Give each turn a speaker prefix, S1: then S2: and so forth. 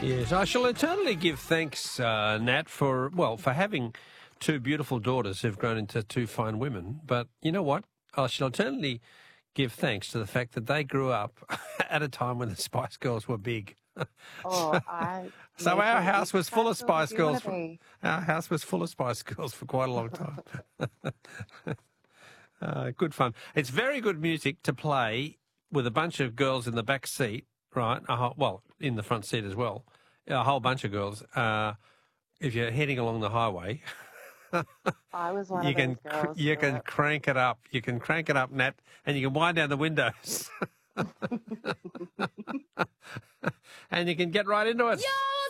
S1: Yes, I shall eternally give thanks, Nat, for having two beautiful daughters who've grown into two fine women. But you know what? I shall eternally give thanks to the fact that they grew up at a time when the Spice Girls were big.
S2: Oh, I
S1: So
S2: me
S1: our
S2: too.
S1: house
S2: Which
S1: was full of
S2: Spice Girls
S1: Spice
S2: do you want
S1: Girls.
S2: to be?
S1: Our house was full of Spice Girls for quite a long time. Good fun. It's very good music to play with a bunch of girls in the back seat, right? In the front seat as well. A whole bunch of girls. If you're heading along the highway,
S2: I was one
S1: you
S2: of
S1: can
S2: those girls
S1: you
S2: through
S1: can
S2: it.
S1: crank it up. You can crank it up, Nat, and you can wind down the windows, and you can get right into it.